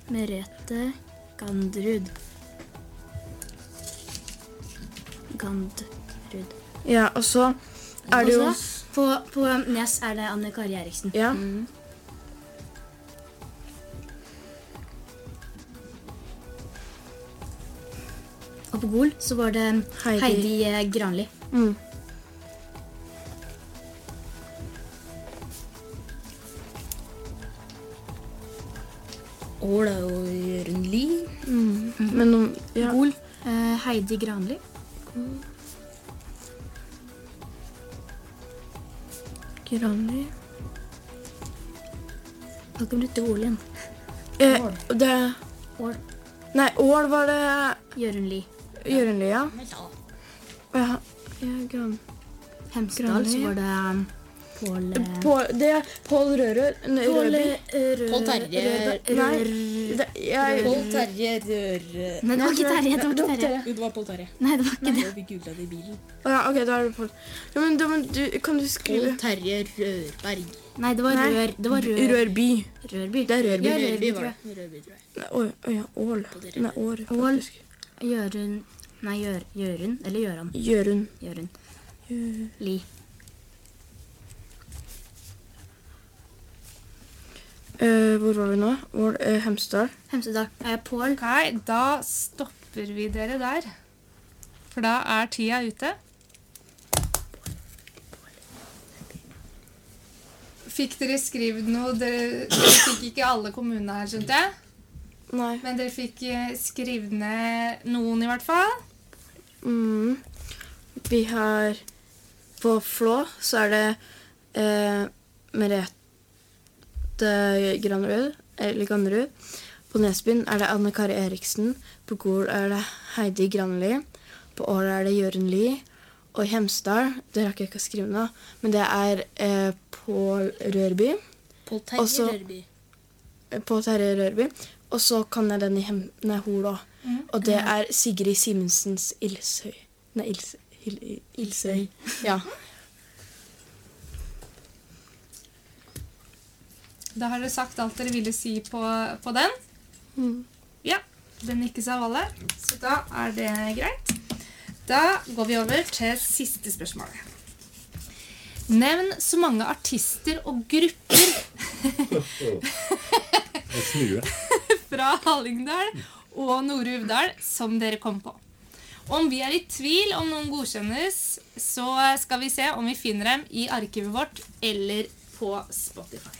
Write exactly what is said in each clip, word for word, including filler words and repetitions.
Merete Gandrud. Gandrud. Ja, og så er det jo... Også, på, på Nes er det Anne Kari Eriksen. Ja. Mm. Og på Gol så var det Heidi, Heidi eh, Granli. Mm. Ål er jo Jørgen Lie. Mm. Men om... Ja. Gol, eh, Heidi Granli. Granli. Da kan du til Gol igjen. Eh, det... Ål. Nei, Ål var det... Jørgen Lie. Jørgen Lie, ja. Ja. Ja, ja, Gran... Hemsedal Granli. så var det um, Pål... eh, Pål, det er Pål Rørød. Nei, Pål Rødby. eh, Rø- Pål Terje- Rødberg- Nei. Rør- Det, jeg... Pål Terje Rør... Nei, det var ikke Terje, det var ikke Terje. Jo, det var Pål Terje. Nei, det var ikke det. Vi googlet det i bilen. Å ja, ok, da er det Pål. Ja, men da må du... Kan du skrive... Pål Terje Rørberg. Nei, det var Nei. Rør. Det var Rør. Rørby. Rørby. Det er Rørby. Ja, Rørby Rørby, var tror jeg. det. Rørby, tror jeg. Nei, Å å ja, Ål. Nei, År. Ål. faktisk. Jørund. Nei, Gjør, Jørund. Eller Gjøran. Jørund. Jørund. Jø- Li. Eh, hvor var vi nå? Hvor, eh, Hemsedal. Hemsedal. Eh, Pål. Ok, da stopper vi dere der. For da er tida ute. Fikk dere skrevet noe? Dere, dere fikk ikke alle kommunene her, skjønte jeg? Nei. Men dere fikk eh, skrevet ned noen i hvert fall. Mm. Vi har... På Flå så er det eh, Merete Granrud, eller Granrud. På Nesbyen er det Anne Kari Eriksen. På Gol er det Heidi Granli. På Ål er det Jørgen Lie. Og i Hemsedal, det rakk jeg ikke å skrive nå, men det er eh, Pål Rørby. Pål Terje Også- Rørby. eh, På Terje Rørby. Og så kan jeg den i Hem... Nei, Hol også. Mm. Og det er Sigrid Simensens Ilshøy. Nei, Ilse... Il, Ilsøy. Ja. Da har dere sagt alt dere ville si på, på den. Mm. Ja, den nikkes av alle. Så da er det greit. Da går vi over til siste spørsmål. Nevn så mange artister og grupper Det snue. fra Hallingdal og Nord-Uvdal som dere kom på. Om vi er i tvil om noen godkjennes, så skal vi se om vi finner dem i arkivet vårt eller på Spotify.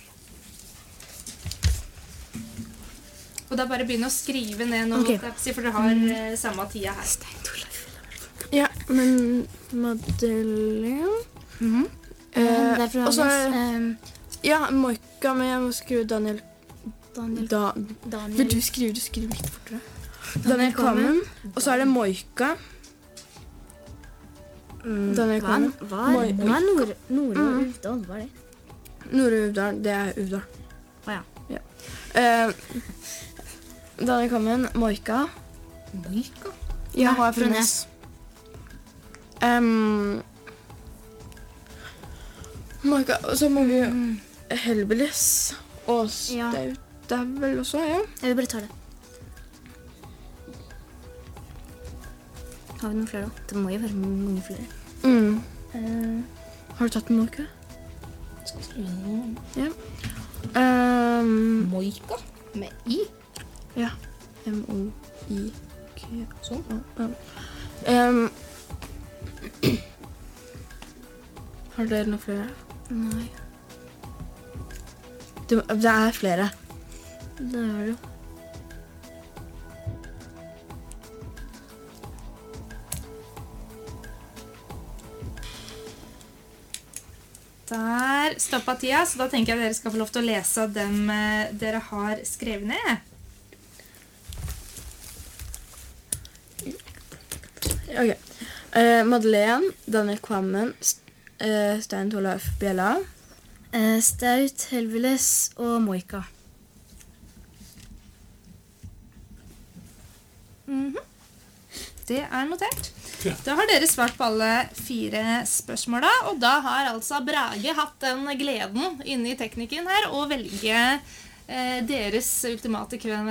Og da bare begynne å skrive ned noe, Ok. for dere har eh, samme tida her. Ja, men Madeleine... Mhm. Eh, det er fra og så Nes. er det... Eh, Ja, Moika, men jeg må skrive Daniel... Daniel. Da, Daniel. vil du skrive, du skriver litt fortere. Daniel Daniel Kvammen. Kvammen. Og så er det Moika. Mm, Daniel hva, Kvammen. hva, er- Moi- hva er Nord, Nord og Mm. Uvdal? Hva er det? Nord Uvdal, det er Uvdal. Å ja. Ja. Eh, Daniel Kvammen, Moika. Moika? Ja, Nei, hun er fra fra Nes. Um, Moika, og så må vi jo Mm. Helbelis. Og Ja. Staut, det er vel også, ja. Jeg vil bare ta det. Har vi noen flere da? Det må jo være mange flere. Mm. Eh, Har du tatt Moika? Skal skrive noe. Um, Moika? Med I? ja. M O I K. Sånn. Um, har dere noen flere? nei, Det, det er flere. det er det jo. Der stoppa tida, så da tenker jeg dere skal få lov til å lese dem eh, dere har skrevet ned. Ok. Eh, Madeleine, Daniel Kvammen, St eh, Stein Torleif Bjella. Eh, Staut, Helveles og Moika. Mhm. Det er notert. Da har dere svart på alle fire spørsmåla, og da har altså Brage hatt den gleden inne i teknikken her å velge eh, deres ultimate kveld